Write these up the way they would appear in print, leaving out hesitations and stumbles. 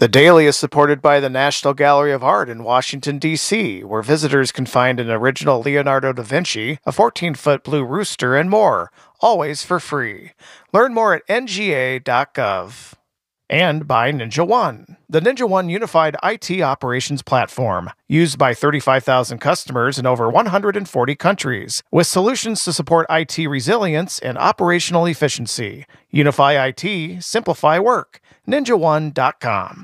The Daily is supported by the National Gallery of Art in Washington, D.C., where visitors can find an original Leonardo da Vinci, a 14-foot blue rooster, and more, always for free. Learn more at nga.gov. And by Ninja One, the Ninja One unified IT operations platform, used by 35,000 customers in over 140 countries, with solutions to support IT resilience and operational efficiency. Unify IT, simplify work. NinjaOne.com.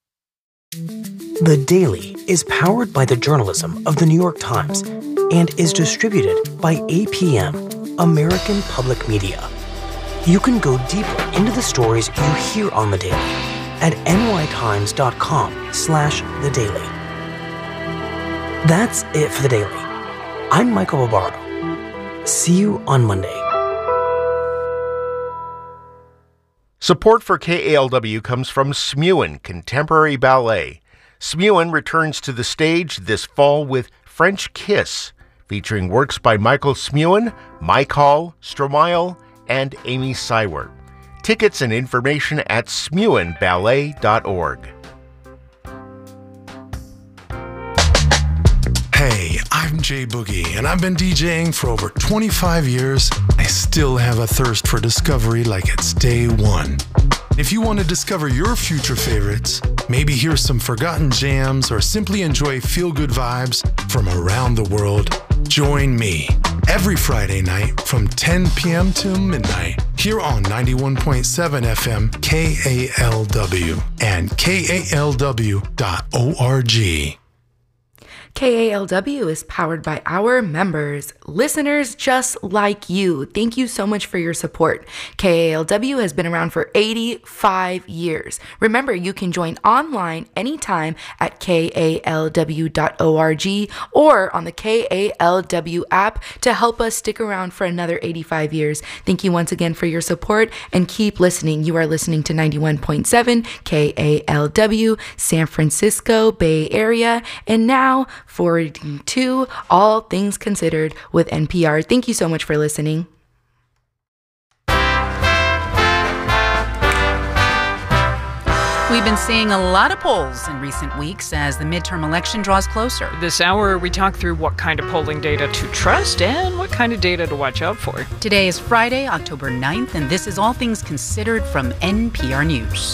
The Daily is powered by the journalism of The New York Times and is distributed by APM, American Public Media. You can go deeper into the stories you hear on The Daily at nytimes.com/The Daily. That's it for The Daily. I'm Michael Barbaro. See you on Monday. Support for KALW comes from Smuin Contemporary Ballet. Smuin returns to the stage this fall with French Kiss, featuring works by Michael Smuin, Mike Hall, Stromae, and Amy Seiwert. Tickets and information at smuinballet.org. Hey, I'm Jay Boogie, and I've been DJing for over 25 years. I still have a thirst for discovery like it's day one. If you want to discover your future favorites, maybe hear some forgotten jams, or simply enjoy feel-good vibes from around the world, join me every Friday night from 10 p.m. to midnight here on 91.7 FM KALW and KALW.org. KALW is powered by our members, listeners just like you. Thank you so much for your support. KALW has been around for 85 years. Remember, you can join online anytime at KALW.org or on the KALW app to help us stick around for another 85 years. Thank you once again for your support and keep listening. You are listening to 91.7 KALW, San Francisco Bay Area, and now forwarding to All Things Considered with NPR. Thank you so much for listening. We've been seeing a lot of polls in recent weeks as the midterm election draws closer. This hour, we talk through what kind of polling data to trust and what kind of data to watch out for. Today is Friday, October 9th, and this is All Things Considered from NPR News.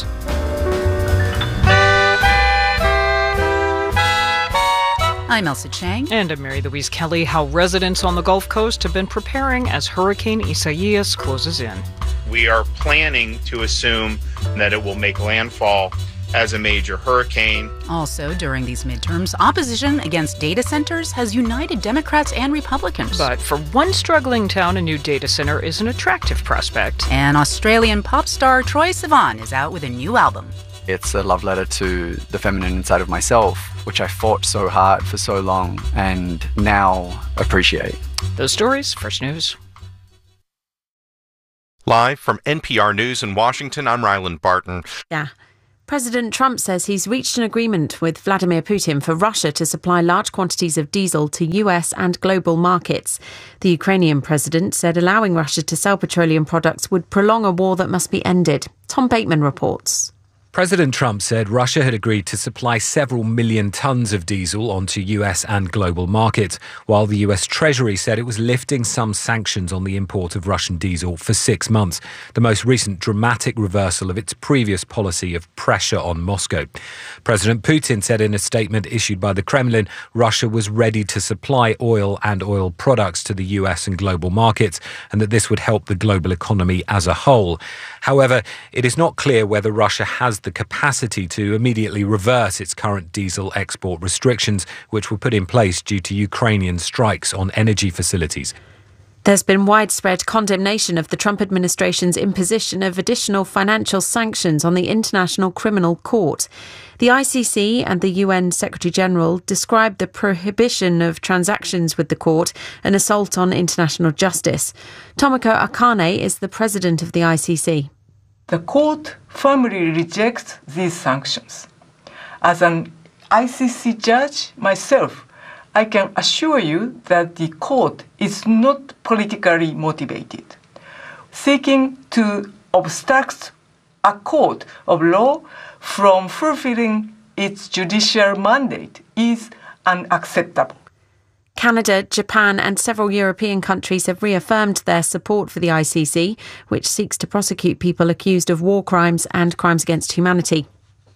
I'm Elsa Chang. And I'm Mary Louise Kelly. How residents on the Gulf Coast have been preparing as Hurricane Isaias closes in. We are planning to assume that it will make landfall as a major hurricane. Also, during these midterms, opposition against data centers has united Democrats and Republicans. But for one struggling town, a new data center is an attractive prospect. And Australian pop star Troye Sivan is out with a new album. It's a love letter to the feminine inside of myself, which I fought so hard for so long and now appreciate. Those stories, First News. Live from NPR News in Washington, I'm Ryland Barton. Yeah. President Trump says he's reached an agreement with Vladimir Putin for Russia to supply large quantities of diesel to US and global markets. The Ukrainian president said allowing Russia to sell petroleum products would prolong a war that must be ended. Tom Bateman reports. President Trump said Russia had agreed to supply several million tons of diesel onto US and global markets, while the US Treasury said it was lifting some sanctions on the import of Russian diesel for 6 months, the most recent dramatic reversal of its previous policy of pressure on Moscow. President Putin said in a statement issued by the Kremlin, Russia was ready to supply oil and oil products to the US and global markets, and that this would help the global economy as a whole. However, it is not clear whether Russia has the capacity to immediately reverse its current diesel export restrictions, which were put in place due to Ukrainian strikes on energy facilities. There's been widespread condemnation of the Trump administration's imposition of additional financial sanctions on the International Criminal Court. The ICC and the UN Secretary-General described the prohibition of transactions with the court an assault on international justice. Tomoko Akane is the president of the ICC. The court firmly rejects these sanctions. As an ICC judge myself, I can assure you that the court is not politically motivated. Seeking to obstruct a court of law from fulfilling its judicial mandate is unacceptable. Canada, Japan, and several European countries have reaffirmed their support for the ICC, which seeks to prosecute people accused of war crimes and crimes against humanity.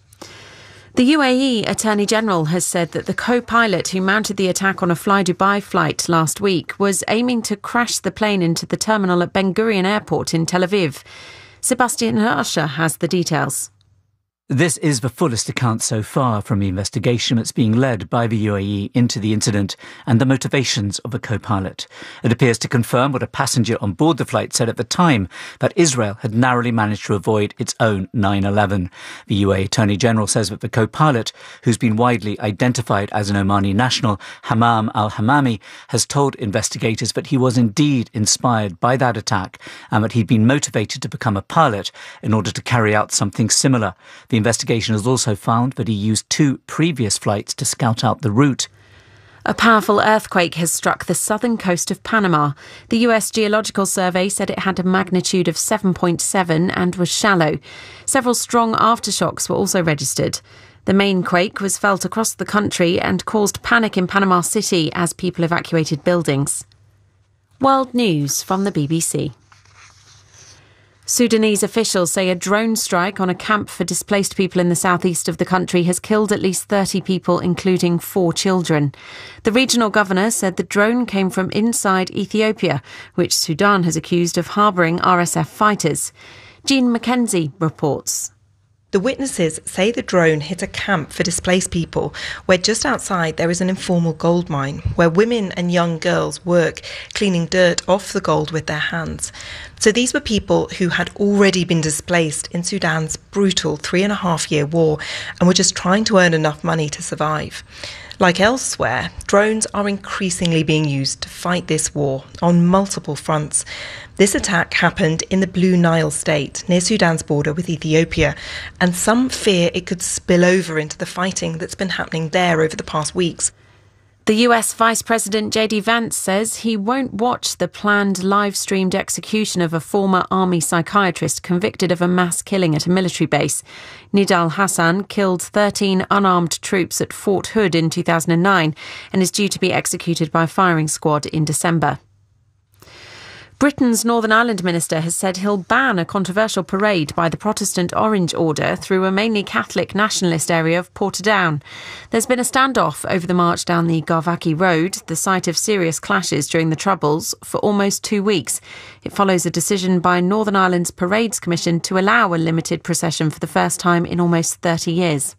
The UAE Attorney General has said that the co-pilot who mounted the attack on a Fly Dubai flight last week was aiming to crash the plane into the terminal at Ben Gurion Airport in Tel Aviv. Sebastian Usher has the details. This is the fullest account so far from the investigation that's being led by the UAE into the incident and the motivations of the co-pilot. It appears to confirm what a passenger on board the flight said at the time, that Israel had narrowly managed to avoid its own 9/11. The UAE Attorney General says that the co-pilot, who's been widely identified as an Omani national, Hammam al-Hammami, has told investigators that he was indeed inspired by that attack and that he'd been motivated to become a pilot in order to carry out something similar. The investigation has also found that he used 2 previous flights to scout out the route. A powerful earthquake has struck the southern coast of Panama. The US Geological Survey said it had a magnitude of 7.7 and was shallow. Several strong aftershocks were also registered. The main quake was felt across the country and caused panic in Panama City as people evacuated buildings. World News from the BBC. Sudanese officials say a drone strike on a camp for displaced people in the southeast of the country has killed at least 30 people, including 4 children. The regional governor said the drone came from inside Ethiopia, which Sudan has accused of harbouring RSF fighters. Jean Mackenzie reports. The witnesses say the drone hit a camp for displaced people where just outside there is an informal gold mine where women and young girls work cleaning dirt off the gold with their hands. So these were people who had already been displaced in Sudan's brutal 3.5-year war and were just trying to earn enough money to survive. Like elsewhere, drones are increasingly being used to fight this war on multiple fronts. This attack happened in the Blue Nile state, near Sudan's border with Ethiopia, and some fear it could spill over into the fighting that's been happening there over the past weeks. The US Vice President J.D. Vance says he won't watch the planned live-streamed execution of a former army psychiatrist convicted of a mass killing at a military base. Nidal Hassan killed 13 unarmed troops at Fort Hood in 2009 and is due to be executed by a firing squad in December. Britain's Northern Ireland minister has said he'll ban a controversial parade by the Protestant Orange Order through a mainly Catholic nationalist area of Portadown. There's been a standoff over the march down the Garvaghy Road, the site of serious clashes during the Troubles, for almost 2 weeks. It follows a decision by Northern Ireland's Parades Commission to allow a limited procession for the first time in almost 30 years.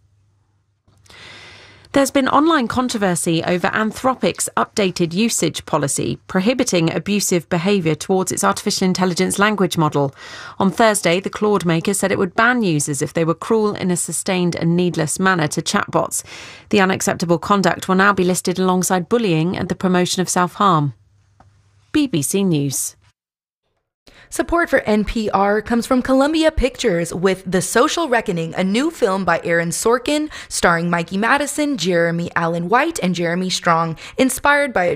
There's been online controversy over Anthropic's updated usage policy, prohibiting abusive behaviour towards its artificial intelligence language model. On Thursday, the Claude maker said it would ban users if they were cruel in a sustained and needless manner to chatbots. The unacceptable conduct will now be listed alongside bullying and the promotion of self-harm. BBC News. Support for NPR comes from Columbia Pictures with The Social Reckoning, a new film by Aaron Sorkin, starring Mikey Madison, Jeremy Allen White, and Jeremy Strong, inspired by a